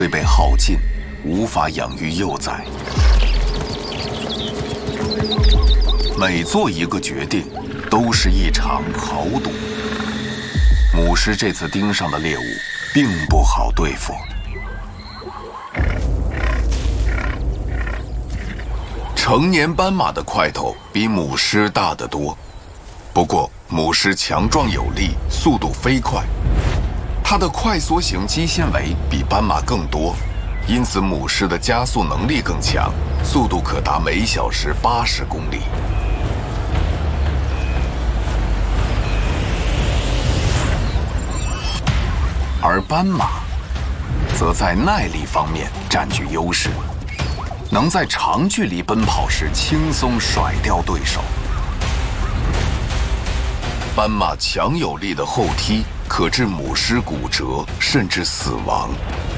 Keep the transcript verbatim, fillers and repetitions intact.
会被耗尽，无法养育幼崽。每做一个决定，都是一场豪赌。母狮这次盯上的猎物并不好对付。成年斑马的块头比母狮大得多，不过母狮强壮有力，速度飞快。它的快缩型肌纤维比斑马更多，因此母狮的加速能力更强，速度可达每小时八十公里。而斑马则在耐力方面占据优势，能在长距离奔跑时轻松甩掉对手。斑马强有力的后踢可致母狮骨折，甚至死亡。